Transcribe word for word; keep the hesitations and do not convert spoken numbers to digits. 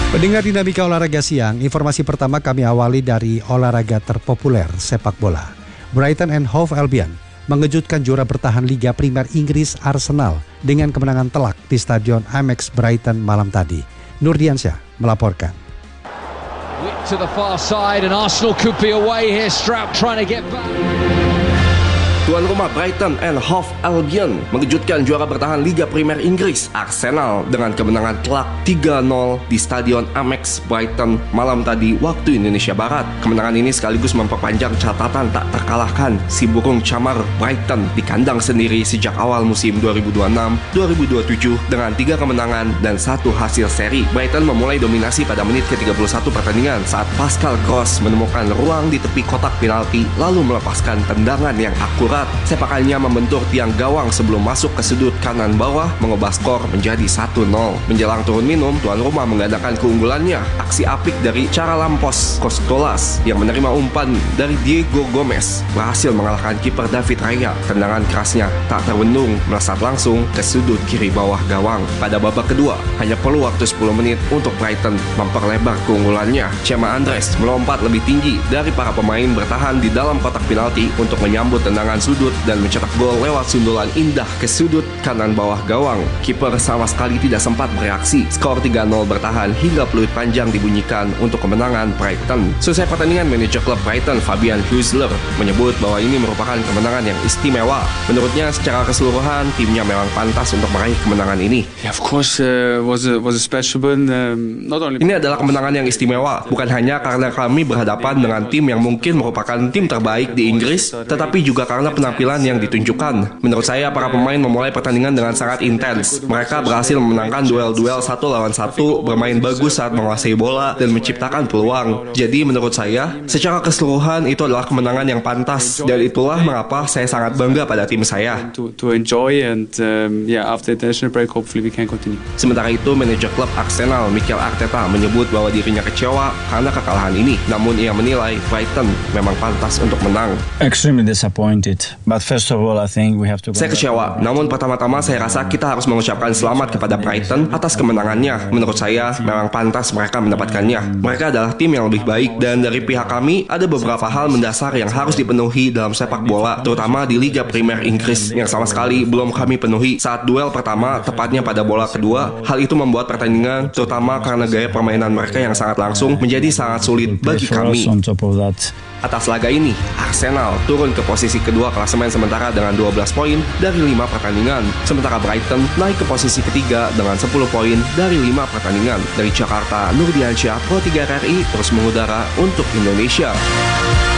Pendengar Dinamika Olahraga Siang, informasi pertama kami awali dari olahraga terpopuler sepak bola. Brighton and Hove Albion mengejutkan juara bertahan Liga Primer Inggris Arsenal dengan kemenangan telak di Stadion Amex Brighton malam tadi. Nurdiansyah melaporkan. To the far side and Arsenal could be away here. Stroud trying to get back. Tuan rumah Brighton and Hove Albion mengejutkan juara bertahan Liga Primer Inggris Arsenal dengan kemenangan telak tiga nol di Stadion Amex Brighton malam tadi waktu Indonesia Barat. Kemenangan ini sekaligus memperpanjang catatan tak terkalahkan si burung camar Brighton di kandang sendiri sejak awal musim dua ribu dua puluh enam dua ribu dua puluh tujuh dengan tiga kemenangan dan satu hasil seri. Brighton memulai dominasi pada menit ke tiga puluh satu pertandingan saat Pascal Gross menemukan ruang di tepi kotak penalti lalu melepaskan tendangan yang akurat. Sepakannya membentur tiang gawang sebelum masuk ke sudut kanan bawah mengubah skor menjadi satu nol. Menjelang turun minum, tuan rumah mengadakan keunggulannya. Aksi apik dari Charalampos Costolas yang menerima umpan dari Diego Gomez berhasil mengalahkan kiper David Raya. Tendangan kerasnya tak terbendung melesat langsung ke sudut kiri bawah gawang. Pada babak kedua, hanya perlu waktu sepuluh menit untuk Brighton memperlebar keunggulannya. Chema Andres melompat lebih tinggi dari para pemain bertahan di dalam kotak penalti untuk menyambut tendangan sudut dan mencetak gol lewat sundulan indah ke sudut kanan bawah gawang. Kiper sama sekali tidak sempat bereaksi. Skor tiga nol bertahan hingga peluit panjang dibunyikan untuk kemenangan Brighton. Selesai pertandingan, manajer klub Brighton Fabian Huesler menyebut bahwa ini merupakan kemenangan yang istimewa. Menurutnya secara keseluruhan timnya memang pantas untuk meraih kemenangan ini. Yeah, of course, uh, was a, was a special one. Um, not only Ini adalah kemenangan yang istimewa, bukan hanya karena kami berhadapan dengan tim yang mungkin merupakan tim terbaik di Inggris, tetapi juga karena penampilan yang ditunjukkan. Menurut saya, para pemain memulai pertandingan dengan sangat intens. Mereka berhasil memenangkan duel-duel satu lawan satu, bermain bagus saat menguasai bola, dan menciptakan peluang. Jadi menurut saya, secara keseluruhan itu adalah kemenangan yang pantas, dan itulah mengapa saya sangat bangga pada tim saya. to, to enjoy and um, yeah, after the international break, hopefully we can continue. Sementara itu, manajer klub Arsenal Mikel Arteta menyebut bahwa dirinya kecewa karena kekalahan ini. Namun ia menilai Brighton memang pantas untuk menang. Extremely disappointed, but first of all I think we have to. Saya kecewa, namun pertama-tama saya rasa kita harus mengucapkan selamat kepada Brighton atas kemenangannya. Menurut saya, memang pantas mereka mendapatkannya. Mereka adalah tim yang lebih baik, dan dari pihak kami ada beberapa hal mendasar yang harus dipenuhi dalam sepak bola, terutama di Liga Primer Inggris yang sama sekali belum kami penuhi. Saat duel pertama, tepatnya pada bola kedua, hal itu membuat pertandingan, terutama karena gaya permainan mereka yang sangat langsung, menjadi sangat sulit bagi kami. Atas laga ini, Arsenal turun ke posisi kedua klasemen sementara dengan dua belas poin dari lima pertandingan. Sementara Brighton naik ke posisi ketiga dengan sepuluh poin dari lima pertandingan. Dari Jakarta, Nurdiansyah, Pro tiga R R I terus mengudara untuk Indonesia.